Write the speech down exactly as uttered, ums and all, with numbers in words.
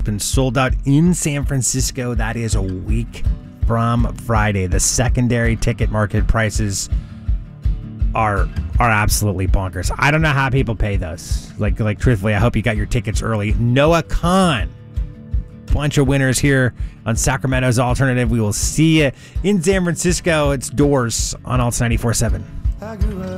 and sold out in San Francisco. That is a week from Friday. The secondary ticket market prices are are absolutely bonkers. I don't know how people pay those. Like, like truthfully, I hope you got your tickets early. Noah Khan, bunch of winners here on Sacramento's Alternative. We will see you in San Francisco. It's Doors on Alt ninety-four point seven.